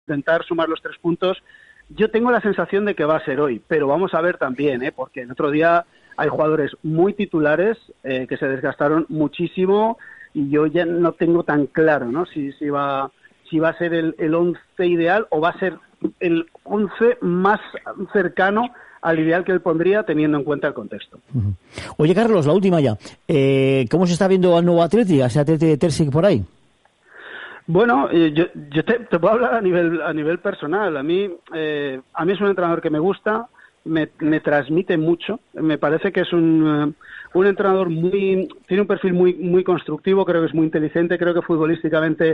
intentar sumar los 3 puntos. Yo tengo la sensación de que va a ser hoy, pero vamos a ver también, porque el otro día hay jugadores muy titulares que se desgastaron muchísimo y yo ya no tengo tan claro, ¿no? Si va a ser el 11 ideal o va a ser el 11 más cercano al ideal que él pondría teniendo en cuenta el contexto. Oye, Carlos, la última ya. ¿Cómo se está viendo al nuevo Atleti, a ese Atleti de Terzic por ahí? Bueno, yo te puedo hablar a nivel personal. A mí es un entrenador que me gusta, me transmite mucho. Me parece que es un entrenador tiene un perfil muy constructivo, creo que es muy inteligente, creo que futbolísticamente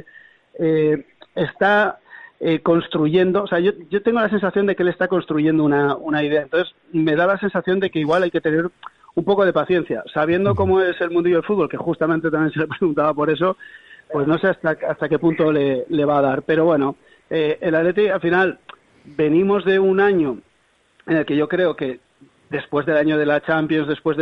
está construyendo, o sea, yo tengo la sensación de que él está construyendo una idea. Entonces me da la sensación de que igual hay que tener un poco de paciencia, sabiendo cómo es el mundillo del fútbol, que justamente también se le preguntaba por eso. Pues no sé hasta qué punto le va a dar. Pero bueno, el Atleti al final venimos de un año en el que yo creo que después del año de la Champions, después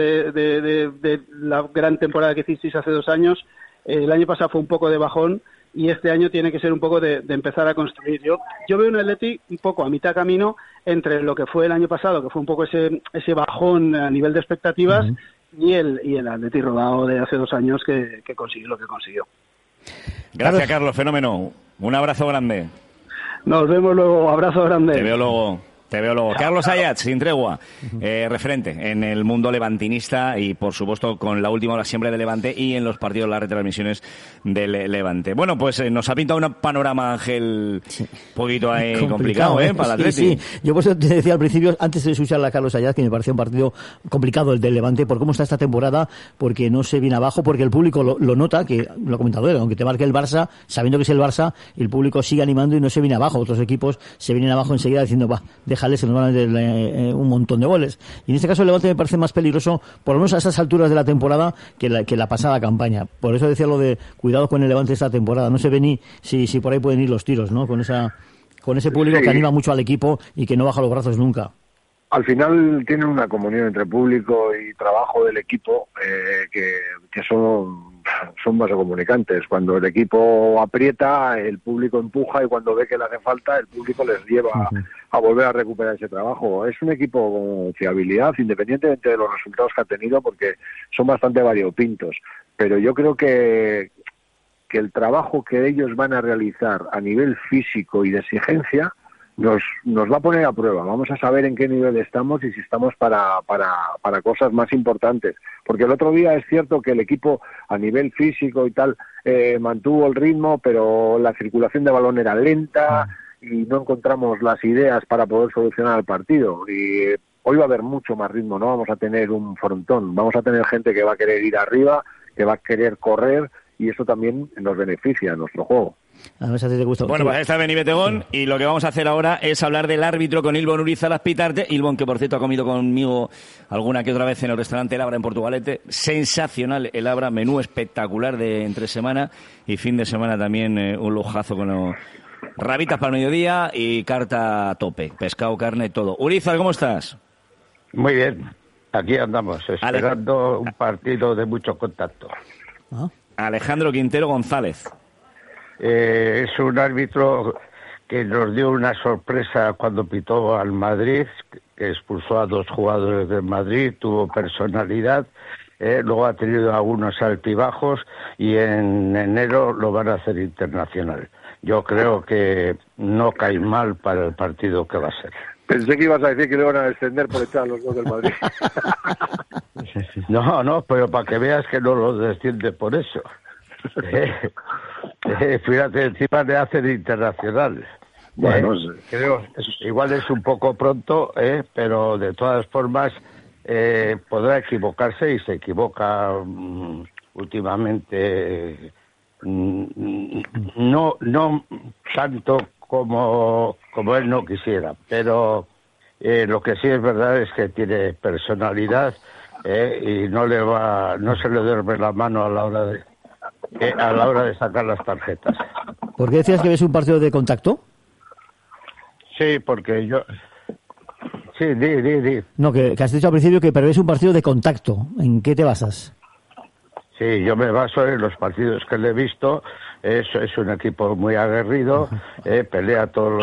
de la gran temporada que hicisteis hace 2 años, el año pasado fue un poco de bajón y este año tiene que ser un poco de empezar a construir. Yo veo un Atleti un poco a mitad camino entre lo que fue el año pasado, que fue un poco ese bajón a nivel de expectativas, y el Atleti rodado de hace 2 años que consiguió lo que consiguió. Gracias, Carlos, fenómeno. Un abrazo grande. Nos vemos luego, abrazo grande. Te veo luego. Carlos Ayats, sin tregua, referente en el mundo levantinista y, por supuesto, con la última hora siempre de Levante y en los partidos, las retransmisiones del Levante. Bueno, pues nos ha pintado un panorama, Ángel, un poquito ahí complicado, para el Atleti. Sí. Yo por eso te decía al principio, antes de escuchar a Carlos Ayats, que me parecía un partido complicado el del Levante, por cómo está esta temporada, porque no se viene abajo, porque el público lo nota, que lo ha comentado él, aunque te marque el Barça, sabiendo que es el Barça, el público sigue animando y no se viene abajo. Otros equipos se vienen abajo enseguida diciendo, déjale, se nos van a meter un montón de goles. Y en este caso el Levante me parece más peligroso, por lo menos a esas alturas de la temporada, que la pasada campaña. Por eso decía lo de cuidado con el Levante esta temporada. No se ve ni si por ahí pueden ir los tiros, ¿no? Con ese público que anima mucho al equipo y que no baja los brazos nunca. Al final tienen una comunión entre público y trabajo del equipo que son vasocomunicantes. Cuando el equipo aprieta, el público empuja, y cuando ve que le hace falta, el público les lleva a volver a recuperar ese trabajo. Es un equipo con fiabilidad, independientemente de los resultados que ha tenido, porque son bastante variopintos. Pero yo creo que el trabajo que ellos van a realizar a nivel físico y de exigencia nos va a poner a prueba. Vamos a saber en qué nivel estamos y si estamos para cosas más importantes. Porque el otro día es cierto que el equipo a nivel físico y tal mantuvo el ritmo, pero la circulación de balón era lenta y no encontramos las ideas para poder solucionar el partido. Y hoy va a haber mucho más ritmo, no vamos a tener un frontón, vamos a tener gente que va a querer ir arriba, que va a querer correr, y eso también nos beneficia a nuestro juego. A ti te gusta. Bueno, pues está Beni Betegón, y lo que vamos a hacer ahora es hablar del árbitro con Ilbon Urizar Azpitarte. Ilbon, que por cierto ha comido conmigo alguna que otra vez en el restaurante El Abra en Portugalete. Sensacional El Abra, menú espectacular de entre semana y fin de semana también, un lujazo con los rabitas para el mediodía y carta a tope, pescado, carne, todo. Urizar, ¿cómo estás? Muy bien, aquí andamos, esperando un partido de mucho contacto. Alejandro Quintero González. Es un árbitro que nos dio una sorpresa cuando pitó al Madrid, que expulsó a 2 jugadores del Madrid, tuvo personalidad, luego ha tenido algunos altibajos y en enero lo van a hacer internacional. Yo creo que no cae mal para el partido que va a ser. Pensé que ibas a decir que le van a descender por echar a los 2 del Madrid. No, pero para que veas que no los desciende por eso. Fíjate, encima le hacen internacional. Bueno, creo, igual es un poco pronto, pero de todas formas podrá equivocarse, y se equivoca últimamente, no tanto como él no quisiera, pero lo que sí es verdad es que tiene personalidad, y no se le duerme la mano a la hora de sacar las tarjetas. ¿Por qué decías que ves un partido de contacto? Sí, porque yo... Sí, di. No, que has dicho al principio que prevés un partido de contacto. ¿En qué te basas? Sí, yo me baso en los partidos que le he visto. Es un equipo muy aguerrido, pelea todos los